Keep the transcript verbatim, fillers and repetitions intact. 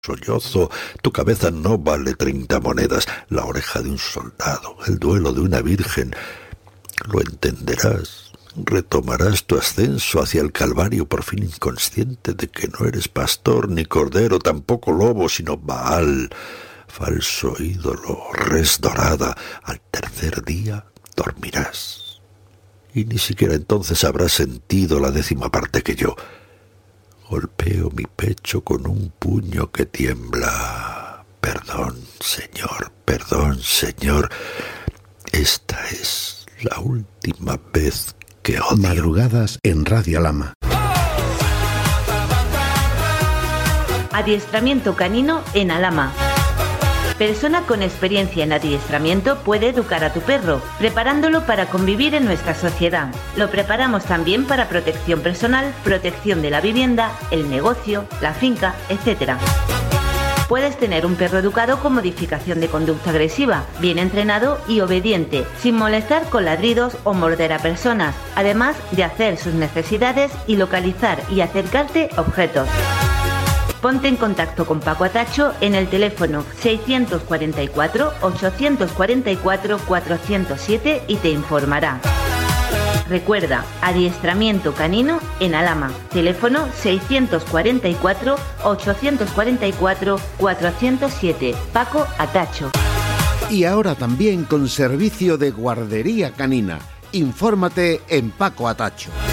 sollozo, tu cabeza no vale treinta monedas, la oreja de un soldado, el duelo de una virgen. Lo entenderás, retomarás tu ascenso hacia el Calvario, por fin inconsciente de que no eres pastor ni cordero, tampoco lobo, sino Baal, falso ídolo, res dorada. Al tercer día dormirás, y ni siquiera entonces habrás sentido la décima parte que yo. Golpeo mi pecho con un puño que tiembla. Perdón, Señor, perdón, Señor. Esta es la última vez que odio. Madrugadas en Radio Alhama. Adiestramiento canino en Alhama. Persona con experiencia en adiestramiento puede educar a tu perro, preparándolo para convivir en nuestra sociedad. Lo preparamos también para protección personal, protección de la vivienda, el negocio, la finca, etcétera. Puedes tener un perro educado con modificación de conducta agresiva, bien entrenado y obediente, sin molestar con ladridos o morder a personas, además de hacer sus necesidades y localizar y acercarte objetos. Ponte en contacto con Paco Atacho en el teléfono seiscientos cuarenta y cuatro, ochocientos cuarenta y cuatro, cuatrocientos siete y te informará. Recuerda, adiestramiento canino en Alhama. Teléfono seiscientos cuarenta y cuatro, ochocientos cuarenta y cuatro, cuatrocientos siete. Paco Atacho. Y ahora también con servicio de guardería canina. Infórmate en Paco Atacho.